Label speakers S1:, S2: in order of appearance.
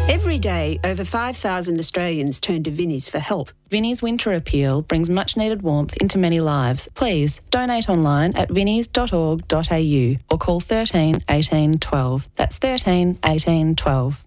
S1: Every day, over 5,000 Australians turn to Vinnie's for help.
S2: Vinnie's Winter Appeal brings much-needed warmth into many lives. Please, donate online at vinnies.org.au or call 13 18 12. That's 13 18 12.